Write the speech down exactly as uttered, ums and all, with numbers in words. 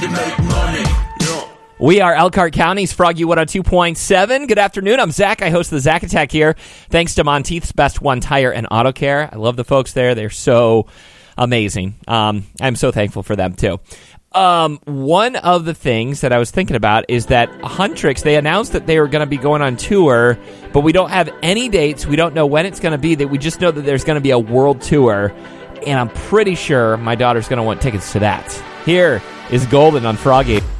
to make money. We are Elkhart County's Froggy one oh two point seven. Good afternoon. I'm Zach. I host the Zach Attack here. Thanks to Monteith's Best One Tire and Auto Care. I love the folks there. They're so amazing. Um, I'm so thankful for them, too. Um, one of the things that I was thinking about is that Huntrix, they announced that they were going to be going on tour, but we don't have any dates. We don't know when it's going to be. That we just know that there's going to be a world tour, and I'm pretty sure my daughter's going to want tickets to that. Here is Golden on Froggy.